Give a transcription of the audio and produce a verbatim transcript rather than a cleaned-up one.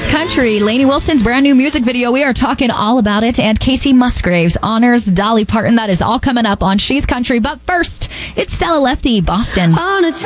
She's Country, Lainey Wilson's brand new music video. We are talking all about it. And Casey Musgraves honors Dolly Parton. That is all coming up on She's Country. But first, it's Stella Lefty, Boston.